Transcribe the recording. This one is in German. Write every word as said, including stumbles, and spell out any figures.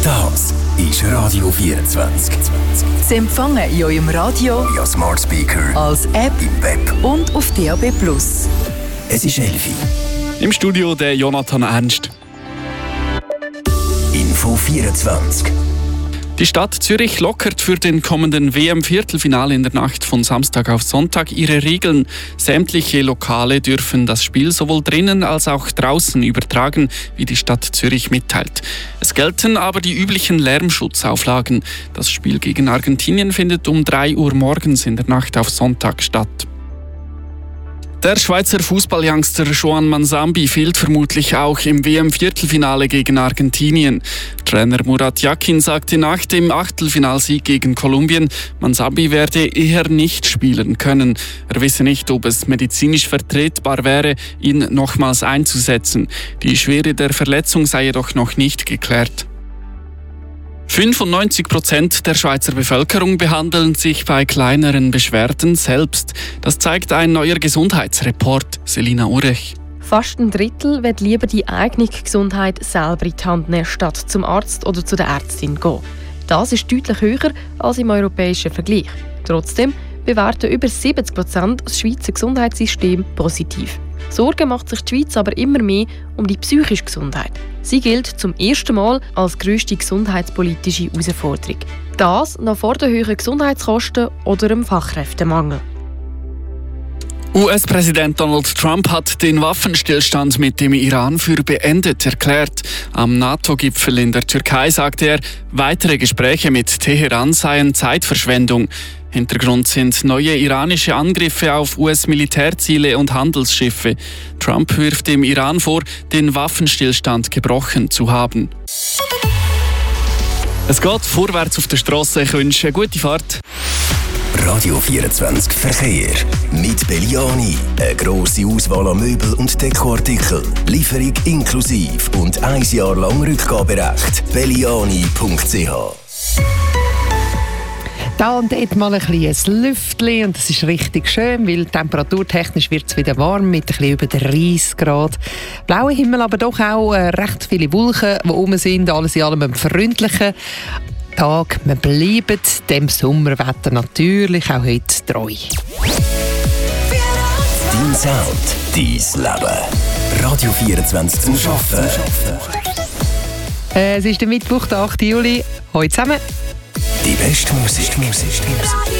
Das ist Radio vierundzwanzig. Sie empfangen in eurem Radio, via Smart Speaker, als App im Web und auf D A B plus. Es ist elf Uhr. Im Studio der Jonathan Ernst. Info vierundzwanzig. Die Stadt Zürich lockert für den kommenden W M-Viertelfinale in der Nacht von Samstag auf Sonntag ihre Regeln. Sämtliche Lokale dürfen das Spiel sowohl drinnen als auch draußen übertragen, wie die Stadt Zürich mitteilt. Es gelten aber die üblichen Lärmschutzauflagen. Das Spiel gegen Argentinien findet um drei Uhr morgens in der Nacht auf Sonntag statt. Der Schweizer Fußballyoungster Joan Manzambi fehlt vermutlich auch im W M-Viertelfinale gegen Argentinien. Trainer Murat Yakin sagte nach dem Achtelfinalsieg gegen Kolumbien, Manzambi werde eher nicht spielen können. Er wisse nicht, ob es medizinisch vertretbar wäre, ihn nochmals einzusetzen. Die Schwere der Verletzung sei jedoch noch nicht geklärt. fünfundneunzig Prozent der Schweizer Bevölkerung behandeln sich bei kleineren Beschwerden selbst. Das zeigt ein neuer Gesundheitsreport. Selina Urech. Fast ein Drittel wird lieber die eigene Gesundheit selber in die Hand nehmen, statt zum Arzt oder zu der Ärztin gehen. Das ist deutlich höher als im europäischen Vergleich. Trotzdem bewerten über siebzig Prozent das Schweizer Gesundheitssystem positiv. Sorgen macht sich die Schweiz aber immer mehr um die psychische Gesundheit. Sie gilt zum ersten Mal als grösste gesundheitspolitische Herausforderung. Das noch vor den hohen Gesundheitskosten oder dem Fachkräftemangel. U S-Präsident Donald Trump hat den Waffenstillstand mit dem Iran für beendet erklärt. Am NATO-Gipfel in der Türkei sagte er, weitere Gespräche mit Teheran seien Zeitverschwendung. Hintergrund sind neue iranische Angriffe auf U S-Militärziele und Handelsschiffe. Trump wirft dem Iran vor, den Waffenstillstand gebrochen zu haben. Es geht vorwärts auf der Straße. Ich wünsche eine gute Fahrt. Radio vierundzwanzig Verkehr. Mit Belliani. Eine grosse Auswahl an Möbel- und Dekoartikeln. Lieferung inklusive und ein Jahr lang Rückgaberecht. belliani punkt c h. Da und dort mal ein bisschen Lüftchen und das ist richtig schön, weil temperaturtechnisch wird es wieder warm mit ein bisschen über dreißig Grad. Blauer Himmel, aber doch auch äh, recht viele Wolken, die rum sind. Alles in allem ein freundlicher Tag. Wir bleiben dem Sommerwetter natürlich auch heute treu. Dein Sound, dein Leben. Radio vierundzwanzig zum Arbeiten. Äh, es ist der Mittwoch, der achte Juli. Heute zusammen. Die beste Musik. Musik.